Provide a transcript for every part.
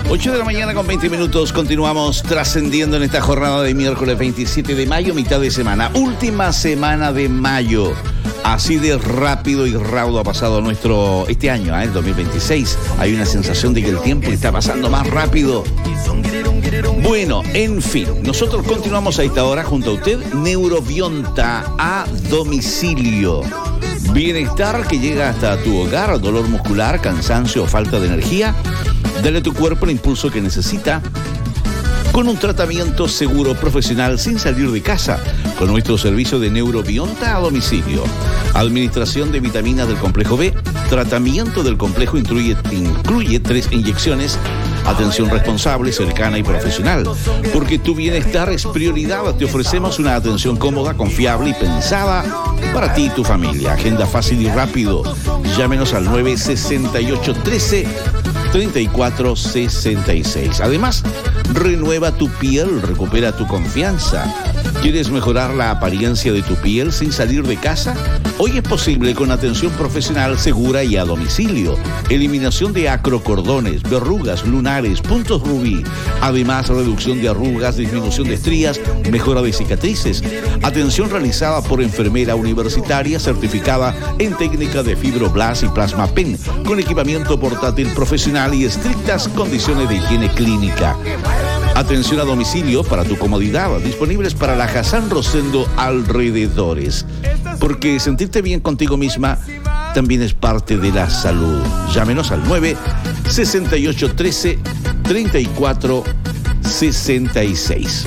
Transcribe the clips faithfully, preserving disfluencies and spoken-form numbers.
ocho de la mañana con veinte minutos, continuamos trascendiendo en esta jornada de miércoles veintisiete de mayo, mitad de semana, última semana de mayo. Así de rápido y raudo ha pasado nuestro, este año, ¿eh? el dos mil veintiséis. Hay una sensación de que el tiempo está pasando más rápido. Bueno, en fin, nosotros continuamos a esta hora junto a usted, Neurobionta a domicilio. Bienestar que llega hasta tu hogar, dolor muscular, cansancio o falta de energía. Dale a tu cuerpo el impulso que necesita con un tratamiento seguro, profesional, sin salir de casa, con nuestro servicio de Neurobionta a domicilio. Administración de vitaminas del complejo B, tratamiento del complejo incluye, incluye tres inyecciones, atención responsable, cercana y profesional. Porque tu bienestar es prioridad, te ofrecemos una atención cómoda, confiable y pensada para ti y tu familia. Agenda fácil y rápido. Llámenos al nueve sesenta y ocho trece treinta y cuatro sesenta y seis. Además, renueva tu piel, recupera tu confianza. ¿Quieres mejorar la apariencia de tu piel sin salir de casa? Hoy es posible con atención profesional segura y a domicilio. Eliminación de acrocordones, verrugas, lunares, puntos rubí. Además, reducción de arrugas, disminución de estrías, mejora de cicatrices. Atención realizada por enfermera universitaria certificada en técnica de Fibroblast y Plasma Pen, con equipamiento portátil profesional y estrictas condiciones de higiene clínica. Atención a domicilio para tu comodidad, disponibles para la Hassan Rosendo alrededores. Porque sentirte bien contigo misma también es parte de la salud. Llámenos al nueve sesenta y ocho trece treinta y cuatro sesenta y seis.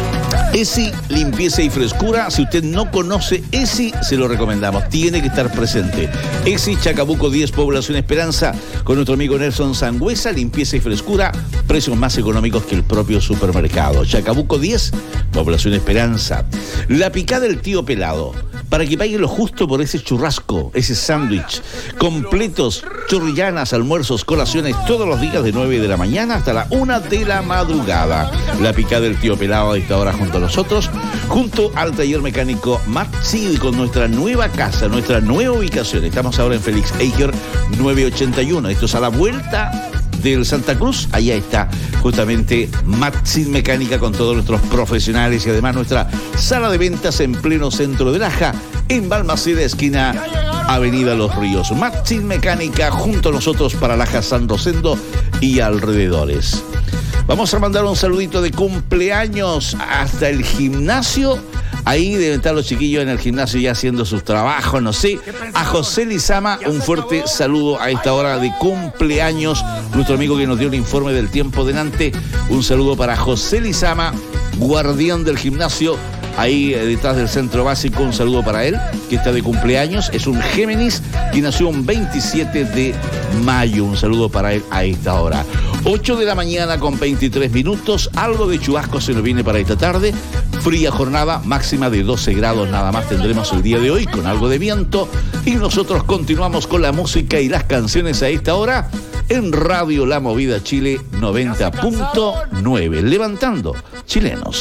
ESI, limpieza y frescura. Si usted no conoce ESI, se lo recomendamos. Tiene que estar presente. ESI, Chacabuco diez, Población Esperanza, con nuestro amigo Nelson Sangüesa. Limpieza y frescura, precios más económicos que el propio supermercado. Chacabuco diez, Población Esperanza. La picada del tío Pelado, para que pague lo justo por ese churrasco, ese sándwich. Completos, chorrillanas, almuerzos, colaciones, todos los días de nueve de la mañana hasta la una de la madrugada. La picada del tío Pelado a esta hora junto a nosotros, junto al taller mecánico Maxi, con nuestra nueva casa, nuestra nueva ubicación. Estamos ahora en Félix Eicher novecientos ochenta y uno. Esto es a la vuelta del Santa Cruz. Allá está justamente Maxi Mecánica con todos nuestros profesionales y además nuestra sala de ventas en pleno centro de Laja, en Balmaceda, esquina Avenida Los Ríos. Maxi Mecánica junto a nosotros para Laja, San Rosendo y alrededores. Vamos a mandar un saludito de cumpleaños hasta el gimnasio. Ahí deben estar los chiquillos en el gimnasio ya haciendo sus trabajos, no sé. A José Lizama, un fuerte saludo a esta hora de cumpleaños. Nuestro amigo que nos dio el informe del tiempo delante. Un saludo para José Lizama, guardián del gimnasio, ahí detrás del centro básico. Un saludo para él, que está de cumpleaños. Es un Géminis que nació un veintisiete de mayo. Un saludo para él a esta hora. ocho de la mañana con veintitrés minutos. Algo de chubasco se nos viene para esta tarde. Fría jornada, máxima de doce grados nada más tendremos el día de hoy, con algo de viento. Y nosotros continuamos con la música y las canciones a esta hora en Radio La Movida Chile noventa punto nueve. Levantando chilenos.